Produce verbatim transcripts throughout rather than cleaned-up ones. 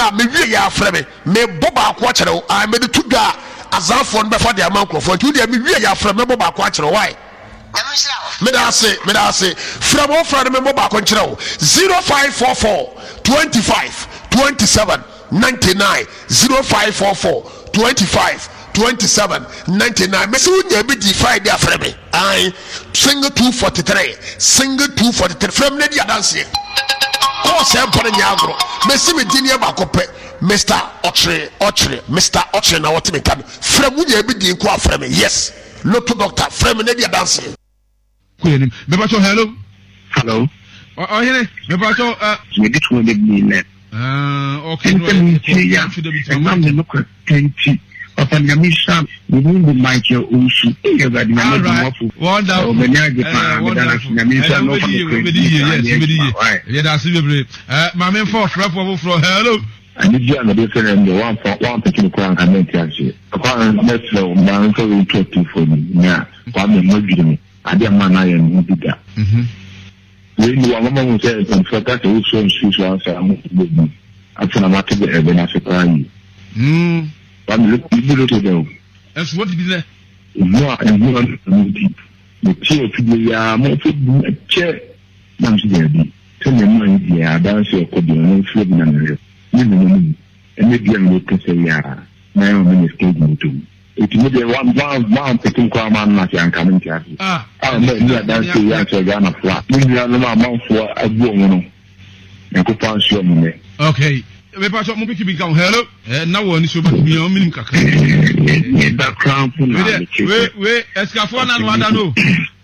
a me wie ya afre me me boba akwa kire wo a me de tuga azafo no be fa de amankofo nti de me wie ya afre me boba akwa kire why me da say me da say from all from me boba akwa kire wo zero five four four twenty-five twenty-seven ninety-nine zero five four four twenty-five twenty-seven ninety-nine me so nya bi di Friday afre me ai single two forty-three single two forty-three from ne dia dance ko se mpare nya agro me si me di ne ba ko pe Mister Ochre Ochre Mister Ochre na what me kan from nya bi di ko afre me yes local doctor from ne dia dance ko yenim me ba cho hello hello oh here me ba cho uh me dit wo de ni ne ah okay no I'm the local twenty Papa Nyamisha, we need the Michael Usu. All right. Wonderful. Yeah, that's it. Uh, my main force, rap over from hello. I need you on the different one for one taking crown and make it. Upon next flow, my uncle will talk to for me. Yeah, one more me. I didn't man I am did that. When you are a woman who says, and for that, also in Swiss, I said, I found a matter of every African. Hmm. I'm looking to them. That's what did that? No, and you are deep. The chair to the more chair. Nam Siabi. Tell me, my dear, I dance your codion and floating on the river. And maybe I'm looking to say, yeah, my own minister to. It may be one one one taking Kraman Nati and coming to us. Ah, I'll let you dance to answer Ghana flat. Maybe I'm a month for a woman. And could pass your money. Okay. Me pa so mo piki bi kan hello eh na wo ni so ba mi o minim kakra e da crown pu na we we escafo na no ada no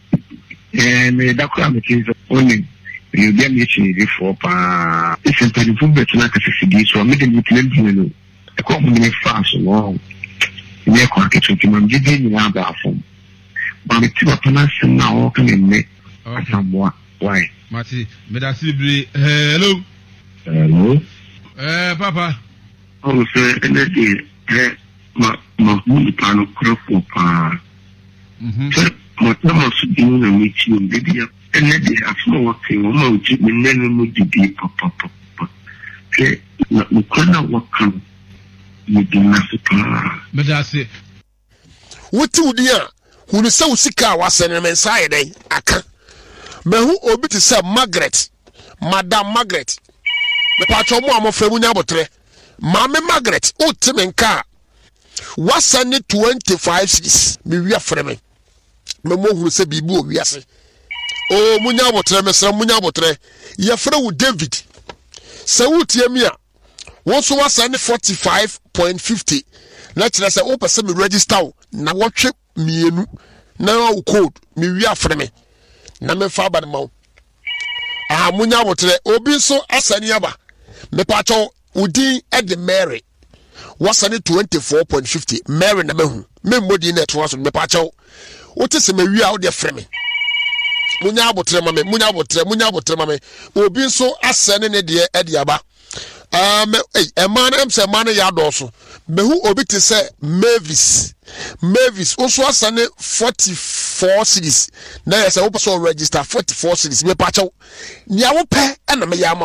eh me da crown me kizo only you get me chi for pa if you pay for better na ka fifty so me dey plan plan no e ko mo ni fast no me ko ka chu ki mam jide ni na ba fom ba me ti ba na sem na o kan me asamwa why mati me da sibri hello hello Eh, Papa. Oh, sir, and that is, eh, my, my wound pan of crop for pa. Sir, my Thomas doing a meeting, baby, and that is a small thing, or no, to be never moved to be papa. Okay, not the corner what come with the massacre. But that's it. What to dear? Who is so sick? I was an immense side, eh? I can't. Me who obit is Margaret, Madame Margaret. The patch of Mamma Femunia Botre, Mamma Margaret, O Timenka. Was send it twenty-five cities, me we are framing. Memo who say Bibu, yes. Oh, Munya Botre, Mister Munya Botre, your friend David. So, Tiamia, once was send forty-five point fifty. Let's say, open some register. Now, watch me, now code, me we are framing. Name Faber Mount. Ah, Munya Botre, Obi so Asaniaba. Me pacho udi Eddie Mary was on twenty-four point fifty Mary na mehu me modi net was me pacho what is me wi out there frame munya abotre mame munya abotre munya abotre mame obi so asene ne de Eddie aba um eh e man em se man ya do so mehu obi te se Mavis Mavis also asene forty-four cities na yes e wo so register forty-four cities me pacho nia wo pe na me ya ma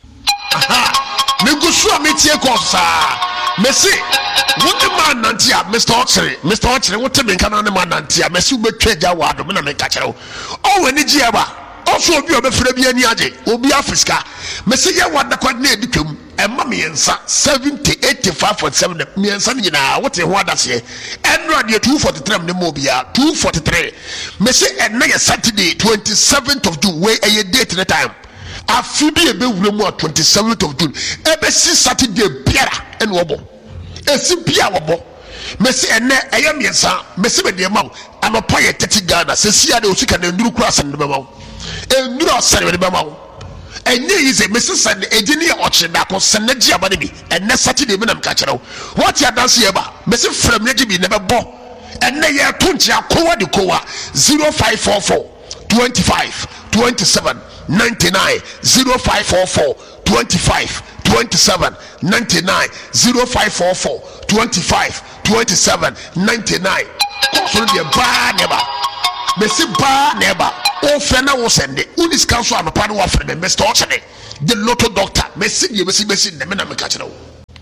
aha me gusu me tie ko sa me si what the man nantia Mister Ochre Mister Ochre what me kan na man nantia me si wo betwa wa do me na me ka kire o wani ji eba also obi obefra bi ani age obi afiska me si ye wada kwa na editwam emma me yensa seventy eighty-five point seven me yensa nyina what ho adase enro de two forty-three me mo bia two forty-three me si enna ye Saturday twenty-seventh of June we a date na time afibi ebe wure mu twenty-seventh of June ebe si Saturday biara en wobo esi bia wobo mesi enne eye miensa mesi be de mawo anopa ye thirty Ghana se sia de osika na nduru kura san de mawo enduru osare de mawo enye yize mesi san ejini oche da ko san naji abade bi enne Saturday me na mka kire what ya dance ye ba mesi frem naji bi ne be bo enne ye tonchi akowa de kowa zero five four four twenty-five twenty-seven ninety-nine zero five four four twenty-five twenty-seven ninety-nine zero five four four twenty-five twenty-seven ninety-nine so the ba neba me si ba neba o fe na wo sende unis council anopa no wa fe me Mister Ochre the lotto doctor me si ye me si me si me na me ka kire wo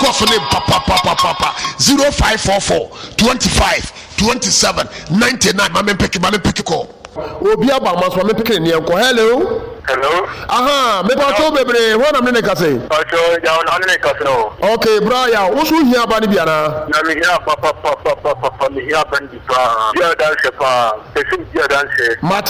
course ne papa papa papa zero five four four twenty-five twenty-seven ninety-nine mame pick mame pick call obi aba ma so mame pick ne enko hello hello aha me ba to bebre ho na me ne kase ojo ya on ne kase no okay bra ya wo so hia ba ne bia na na me hia papa papa papa me hia bandi pa ya dan se pa pesin ya dan se mate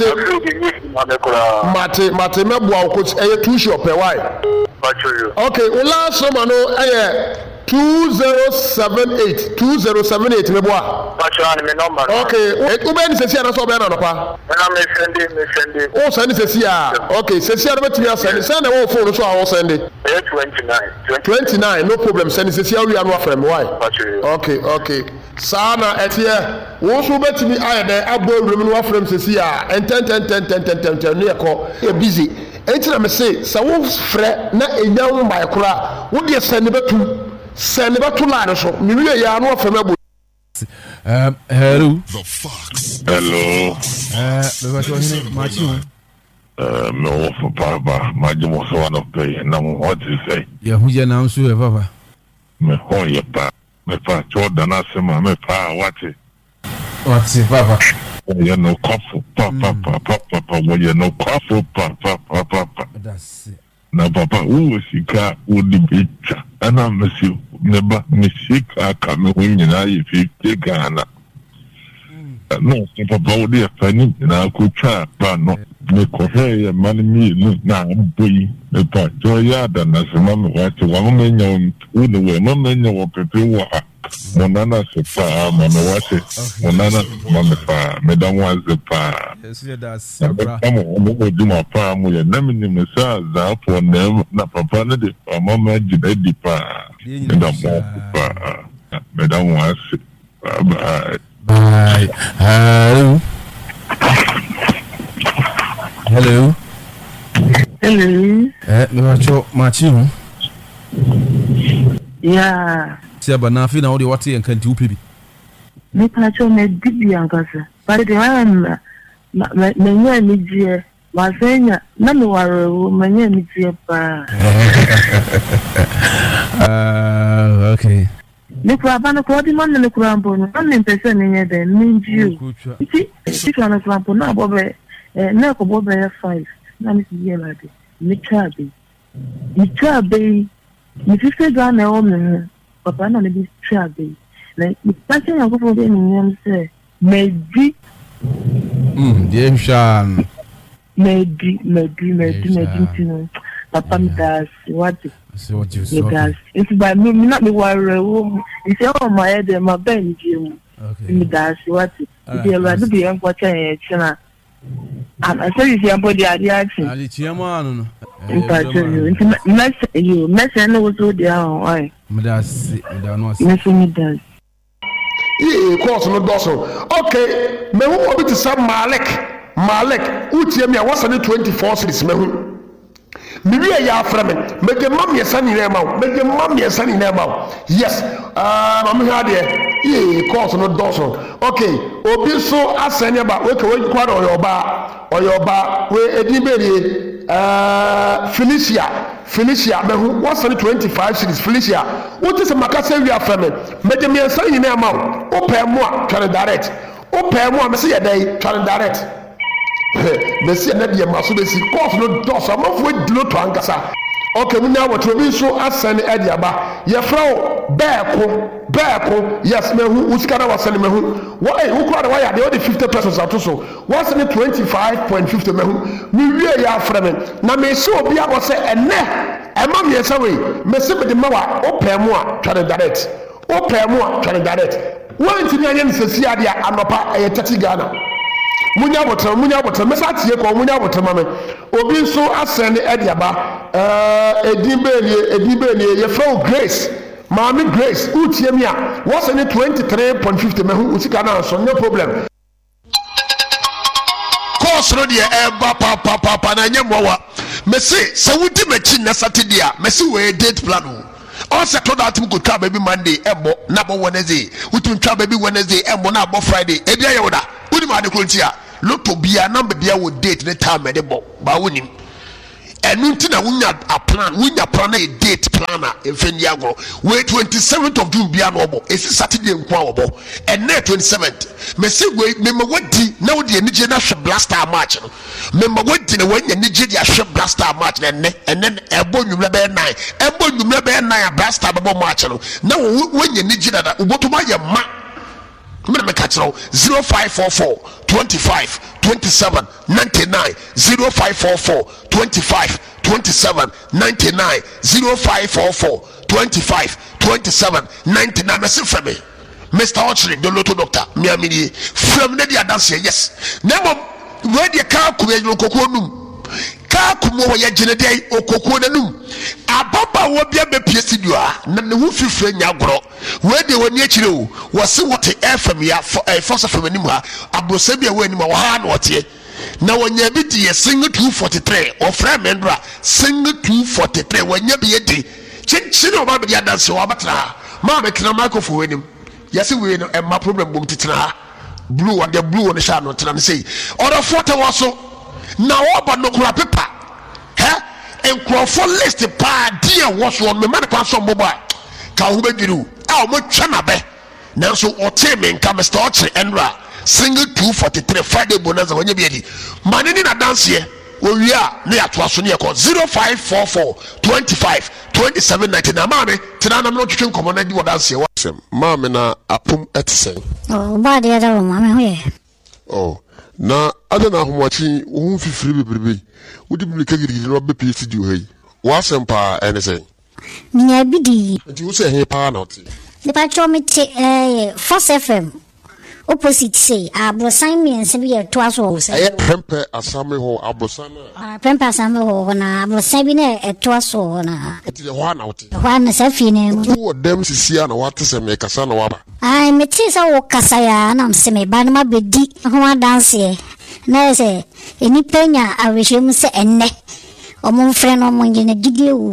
mate mate me bua ko e two shop e why okay o last number no eh two zero seven eight two zero seven eight me boa pacha me number okay o be ni sesi ana so be na no pa na me send me send o send sesi a okay sesi ana betimi send send na wo phone so a wo send twenty-nine twenty-nine no problem send sesi a wi anu afrem why okay okay sana etie wo so betimi ayede abo awrem no afrem sesi a ten ten ten ten ten ten no yeko e busy entina me say sa wo frɛ na enya wo mai kora wo de send betu send betu line so me wi ya no afrem abo um hello the fox hello eh be ba to hini ma chi ho uh no for papa ma jimo so one of the na what you say ya hu je na nso e papa me ho ye pa me pa Jordan asema me pa wati wati papa you no coffee papa papa papa you no coffee papa papa that's it na papa u sika u di bicha ana mesi neba misika kama nyina ye fifty Ghana no papa u di afani na kutwa pa no me kohe ye mani mi na boyi me pa joya da na sema me wati wa menya u no we menya wo pepe wa monana se pa mama wati monana mama pa me da wanze pa yes yeah that's bra amo mo go duma pa mo ye na mini me sa za po na na papa na de mama jida di pa me da mo pa me da wanze bye bye hello hello hello eh me ba cho ma chi ho yeah tia bana fi na wo de wate en kan ti upebi me pa cho me dibi ankasa but the one me me ni die wa senya na me ware wo me ni die pa ah okay ne kwa bana ko di man ne kwa mbo no ne pese ne nye de ni ji ti ti kana kwa mbo na bobe na ko bobe five na mi ti ye la de mi chabe mi chabe mi ti se ga na o me papa na ne bi chabe na mi pa se na ko fo de ni nyam se me di mm dem shan me di me di me di me di tino papa mi das what so what you so it's by me not me worry wo it's all my head my ben gym okay me das what the rather be on what I chana and I say you body reaction ali chiama no no in fact you mess you mess and was so there why me das me da no mess me das eh course no doso okay me wo obi to say Malik Malik utie me wasa ne twenty-four series me hu Maybe I have from it. Make a mummy a sunny name out. Make a mummy a sunny name out. Yes, uh, I'm here. Yeah, course no dorsal. Okay, Obi so as any about wake away quad or your bar or your bar where Edinburgh, uh, Felicia, Felicia, what's on the twenty-five cities, Felicia. What is a Macassi we are from it? Make me a sunny name out. Open more, trying to direct. Open more, I see a day, trying to direct. Messi na dia maso besi course no dos amafo dilo to ankasa okay munya wato bi so asane ade aba ye frawo beeko beeko yes mehu usika na wasane mehu wo eh wo kwara wa ya de fifty pesos atoso wasane twenty-five point five zero mehu mi wie ya frame na me se obi a wo se ene e ma me se we me se be de mawa open mu a try direct open mu a try direct won ti anya nsesi ade anopa e thirty Ghana munya botra munya botra mesa tie ko munya botra mame obi nso asende ediaba eh edibelie edibelie ye flow grace mami grace utie mi a what's in twenty-three point five zero mehu usika na so no problem course no de e ba pa pa pa pa na nyemwa mesi se wudi machi na saturday a mesi we date plan o se to that go twa baby monday ebo na bo wednesday utun twa baby wednesday ebo na bo friday e bia ye woda udi ma de kontia loto bia number bia wo date ne time de bo ba wonim ɛnu nti na wunya a plan wunya plan a date planner efendi agro we twenty-seventh of June bia no obo esi Saturday nkwa obo ene twenty-seventh me se we me wadi na wodi anije na hwe Blaster match no me ma wadi na wanya anije di ahwe Blaster match na ene ene ebo nwumre be nine ebo nwumre be nine Blaster be match no na wanya anije da ubotuma ye ma me me catch no zero five four four twenty-five twenty-seven ninety-nine zero five four four twenty-five twenty-seven ninety-nine zero five four four twenty-five twenty-seven ninety-nine me for me Mister Ochri the Lotto doctor me amini from the dance yes nemo where the car ku ye kokoko num car ku mo ye gene dey okoko nanum ababa wo bia be pie studio na ne hu fifre nya goro where the woni akire o wo se what F M ya force F M anim ha abrosa bia wo anim wa ha na wote na wonya bi di single two forty-three or frame mendra single two forty-three wonya bi di chinchi no ba bi dance wa batra ma me kina microphone anim yesi we no emma problem bom titira blue and the blue on the sha no tena say order photo waso na oba no kura paper he enkrofo list pa dia waso on me man kwa so mboba ka ho bedwiru a mo twa na be nanso ote me nka Mister Ochre Enra single two forty-three Friday bonanza wanya bi edi manini na dance ye owia na ya to aso ne ko zero five four four twenty-five twenty-seven ninety-nine mame tena na no twetwe nkomo na di dance ye wasem mame na apum etsen oh ba de da mame ho ye oh na ada na ahomwachi wo fifiri bebrebe wodi bi kagiri no be P C D ho yi wasem pa ene say minya bidi nti wo say he pa na oti ne pa chomite eh Force F M opposite say abrosan mi ense bi to aso say eh pempe asame ho abrosan ah pempe asame ho na abrosan bi na eto aso na eti ho na wote ho na safi ne wo dem sisia na wate se me kasa na waba ai meti sa wo kasa ya na mse me ba na ma bedi ho dance na se eni penya awehwem se enne omo mfre no mo ngene gidie wo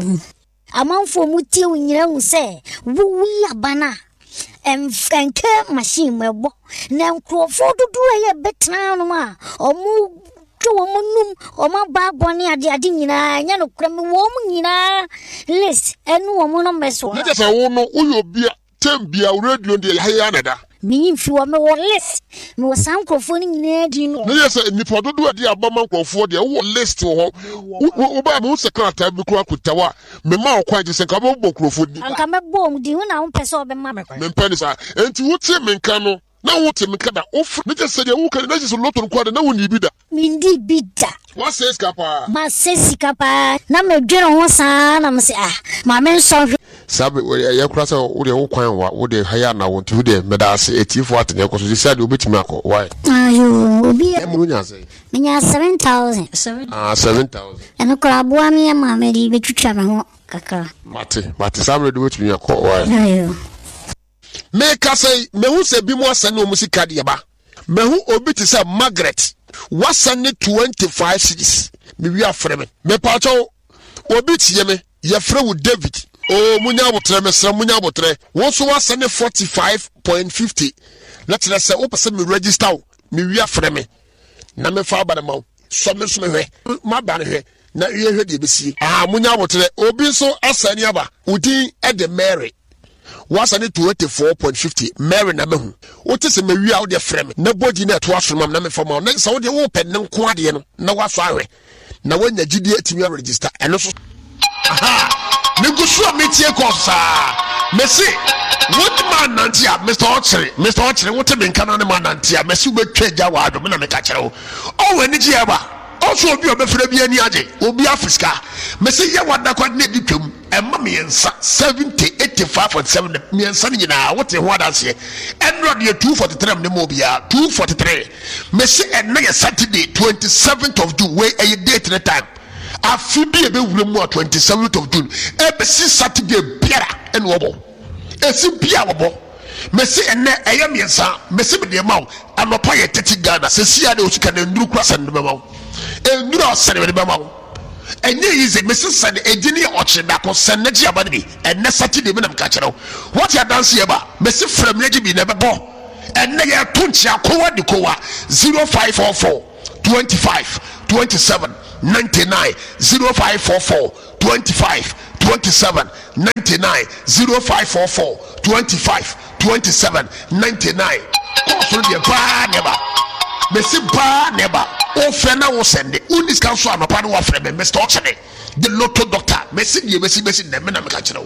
amanfo mutie wo nyira hu se wo wi abana em franke machine mebo na nkrofo dudu eye betna no ma omu to omu num omu ba boni ade ade nyina nya no kra me wo mu nyina list enu omu no meso na se wo no uyo bia tembia radio de ya na da mi mfi wo me wo list me wo san nkrofo ni nyina di no na yesa nipa dudu ade abama nkrofo de wo list wo wo ba mu secretary bi kura kutawa me ma okwan je se ka bo nkrofo di anka me bom di hu na wo pese obe ma me kwa me mpani sa enti wo tie me nka no na wo tie me nka da ofu na je se de wo kan na je so lotto kwa na wo ni bi da mi ndi bi da wa se skapa ma se sikapa na me dwere ho sa na me se ah ma me nso sabe ya kura sa wo de wo kwan wa wo de haya na wo ntu de medase etifo atene ko so je say de obetimi akọ why ayo obi e mu nya say menya seven thousand ah seven thousand eno kura boa me ma me di betwitwa me ho kakra mate mate sabe de obetimi akọ why ayo me ka say me hu se bi mo asane o musika de ba me hu obi ti say Margaret wasane twenty-five cities me wi afre me me pa cho obi tie me ye frɛ wo David o munya botre me sra munya botre wo so wasane forty-five point fifty na tena se wo pese me register me wi afre me na me fa ba na ma so me so me hwe ma ba ne hwe na ye hwe de besi ah munya botre obi so asane aba udin e de Mary wasane twenty-four point fifty Mary na mehu wo te se me wi a wo de frɛ me na body na to aso mam na me fa ma na se wo de wo pɛ ne nko ade no na waso ahwe na wanya gidie atimi register eno so aha me gusu metie kosa me se what man nantia Mister Ochre Mister Ochre what be nkan na man nantia me se betwa gya wa adom na me ka kire wo o wani gi eba also obi obefra bi ani age obi afriska me se ye wada kwa na di twam emma me yensa seventy eighty-five point seven me yensa ni na what ho adanse enro de two forty-three ne mo bia two forty-three me se enna ye Saturday twenty-seventh of June we a date the time afibi ebe wure mu twenty-seventh of June ebe si Saturday biara ene wobo esi bia wobo me se enne eye miensa me se de mawo anopa ye thirty Ghana se sia de osika na nduru kwasa ndebe mawo e nduru osane de mawo enye yize me se sane ejini oche da ko sane ji aba de enne Saturday me na ka kire what ya dance ye ba me se frem leji bi na bebo enne ye tunchi akowa de kowa zero five four four twenty-five twenty-seven ninety-nine zero five four four twenty-five twenty-seven ninety-nine zero five four four twenty-five twenty-seven ninety-nine. Also the bar never. Messi bar never. Oh, Fena was send it. Unis council and a part of friend, Mister Ochene, the Lotto doctor. Messi, Messi, Messi, the men of Catchero.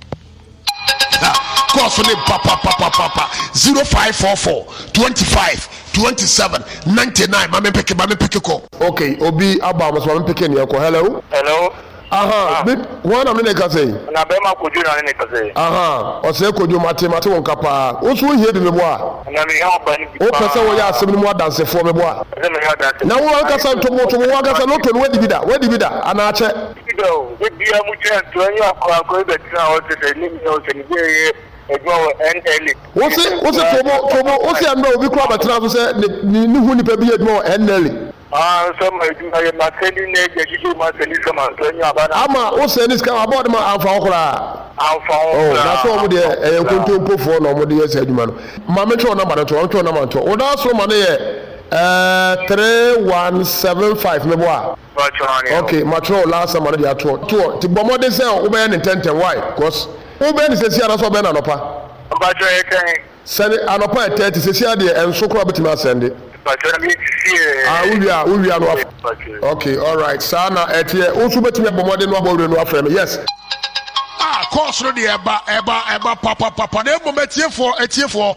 Course on the papa papa papa zero five four four twenty-five twenty-seven ninety-nine. Mame peke, mame peke ko. Okay, Obi Abba, mame peke ni yako. Hello. Hello. Aha, bit one amene ka say. Na be ma koju na ne ka say. Aha, o say koju mate mate won kapa. O so hie de me boa. Na me ha ba ni. O pese wo ya asem ni mo adanse fo me boa. Na me ha danse. Na wo ka say to mo to mo ga say no to no wadi bida, wadi bida ana ache. Bido, we bia mu che to anyo akwa akwa be tina o te ni mi o se ni be egbo N L E. Wo se wo se to mo to mo o se am na obi kura batena so say ni ni hu ni pa bi edmo N L E. Ah, so my my Marceli ne je ji Marceli so man to nya ba na. Ama o se ni ska about ma amfa okura. Amfa okura. Oh, na so mo de e kontompo fo no mo de yesa adwuma no. Ma me twa number to, twa number to. O da so ma ne ye uh three one seven five me boa. Okay, ma twa last ma de ato. To ti bomo de say o be ya ten ten why? Because o be ni se sia na so be na nopa. Ba twa e kan. Send anopa e thirty se sia de enso kura betima send. Ah, we are, we are no. Okay, all right. Sana, etie. Also, bet me bomode no about no afre. Yes. Ah, course no dey eba eba eba papa papa. Na mo metie for etie for.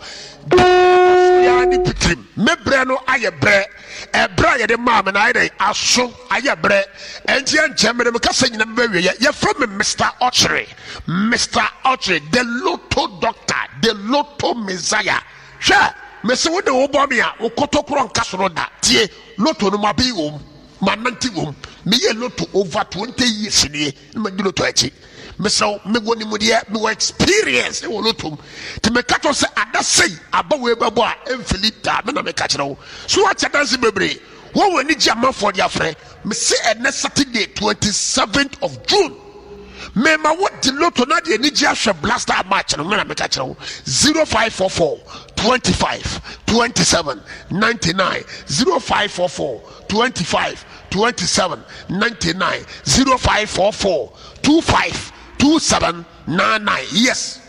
Ya ni pitrim. Me bre no aye bre. E bre ye de ma me na aye aso aye bre. Enti enche me me kasa nyina be wie. Ye from me Mister Ochre. Mister Ochre, the Lotto doctor, the Lotto Messiah. Sure. Mese wo de wo bɔ me a wo kotokoro nka soro da tie Lotto no mabi wo mananti wo me ye Lotto over twenty years nie me di Lotto achi mese me go ni mu de me wo experience wo Lotto ti me ka to se ada sei aba we babo a emfilita me na me ka kire wo so wa cha dance bebre wo wani ji amafo de afre me se ene Saturday twenty-seventh of June me ma what the Lotto na de ni ji ahwe blaster match no me na me ka kire wo zero five four four twenty-five twenty-seven ninety-nine zero five four four twenty-five twenty-seven ninety-nine zero five four four twenty-five twenty-seven ninety-nine. Yes.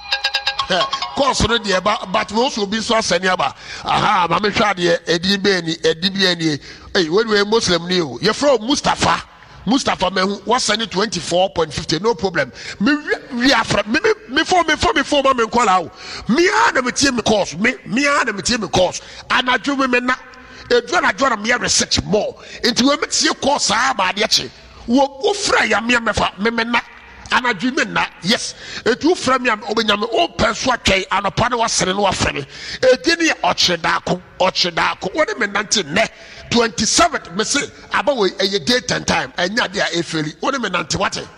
Course no dey but we also be so seniaba. Aha, ma me hwa de edi be ni edi bi ani. Hey, when we Muslim ni o. You from Mustafa. Mustafa me was sending twenty-four point five zero no problem. Me we are from me me for me for me for me call out. Me ana me tie me course. Me me ana me tie me course. Ana dwo me na e dwo na dwo na me research more. Enti we me tie course a ma de che. Wo wo fra ya me me fa me me na ana dwo me na. Yes. E tu fra me obenya me o penso atwen anopa na wasere no afre me. E di ne ochedako ochedako. Wo de me nante ne twenty-seventh me say about a date and time enya dia efeli woni me nante wate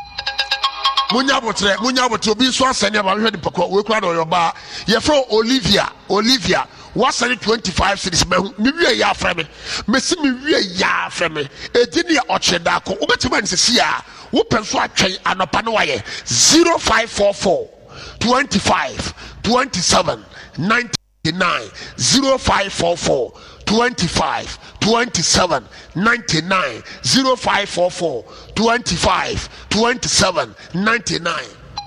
munya botre munya botre obi so asane ba hwe de pako we kura do yoba ye fro Olivia Olivia wasane twenty-five cities me me wie ya afre me me si me wie ya afre me edi ne ocheda ko obetima nsisi a wo penso atwen anopa no waye zero five four four twenty-five twenty-seven ninety-nine zero five four four twenty-five twenty-seven ninety-nine zero five four four twenty-five twenty-seven ninety-nine.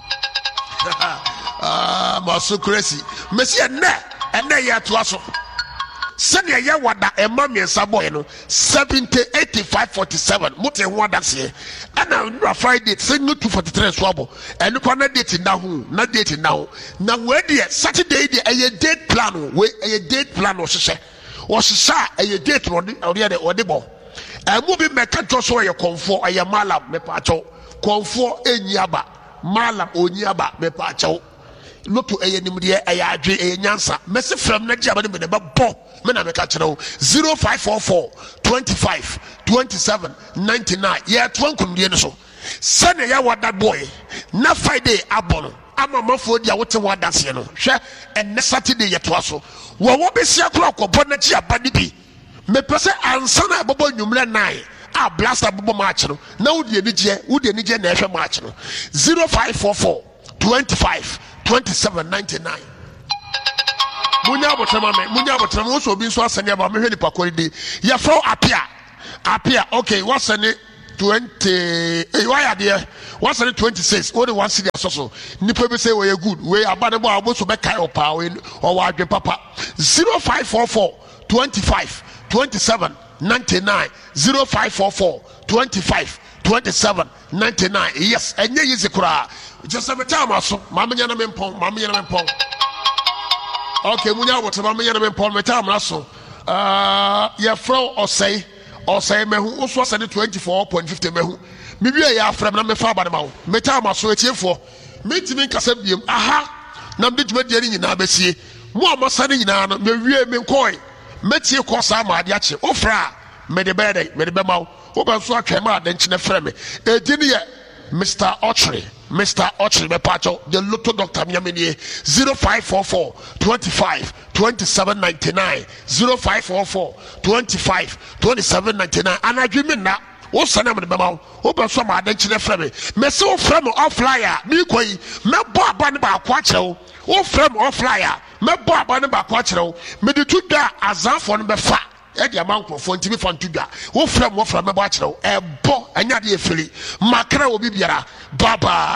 Ah, maso crazy. Messi ene ene ya to aso. Senior ya wada emma miensa boy no seventy eighty-five forty-seven mote ho adase ana no Friday senu two forty-three swabo eno kwa na date na ho na date na ho na we dey Saturday dey a date plan we a date plan o hye o hye a date no dey dey o dey bo emu bi meka to so ye konfo aye malam me pa cho konfo enyiaba malam onyiaba me pa cho Lotto eye nimde eye adwe eye nyansa mese from na dia ba me ba bo me na me ka kire wo zero five four four twenty-five twenty-seven ninety-nine ye twen kumdie no so sene ya wada boy na Friday abono ama mafo dia wote wada se no hwe enne Saturday ye to aso wo wo be sia kro akobɔ na chi aba ni bi me pese ansa na bobo nwumre nine a blaster bobo match no na wo die ni je wo die ni je na ehwe match no zero five four four twenty-five twenty-seven ninety-nine. Munya botrama me munya botrama wo so bi so asane ba me hwe ni pakori de ye fro apia appear okay what's any twenty eh why are there what's any twenty-six only one city so so nipa be say we are good we abadebo aboso be kai opa we or wadwe papa zero five four four twenty-five twenty-seven ninety-nine zero five four four twenty-five twenty-seven ninety-nine yes enye yizi kura just every time aso mama nya na mempon mama nya na mempon okay munya wote mama nya na mempon metam na so uh ya fro osei osei mehu uso se twenty-four point five zero mehu me bia ya afrem na me fa aba na ma metam aso etiefo metimi nkasa biem aha na me djuma de nyina besie mo amasa ne nyina no me wie me nkoi metie ko sa ma ade ache ofra me de bede me de be mawo wo ba so atwe ma de nchine frɛ me edini ye Mister Ochre Mister Ochre me pacho the Lotto doctor miamenie zero five four four twenty-five twenty-seven ninety-nine zero five four four twenty-five twenty-seven ninety-nine anadwimi na wo sana me de be mawo wo ba so ma de nchine frɛ me me se wo frɛ me offlyer mi koi me bo aba ne ba kwa kyerɛw wo frɛ me offlyer me bo aba ne ba kwa kyerɛw me de tuda azanfo no be fa e dia mankrofo ntimi fa ntudwa wo frɛ mo frɛ me ba kyerɛw e bo anya de efiri makra obi biara baba